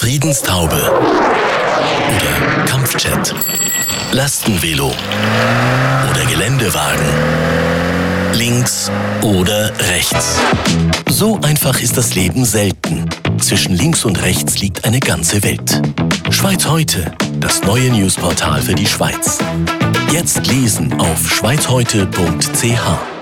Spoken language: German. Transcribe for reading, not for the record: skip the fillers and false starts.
Friedenstaube oder Kampfjet, Lastenvelo oder Geländewagen, links oder rechts. So einfach ist das Leben selten. Zwischen links und rechts liegt eine ganze Welt. Schweiz heute, das neue Newsportal für die Schweiz. Jetzt lesen auf schweizheute.ch.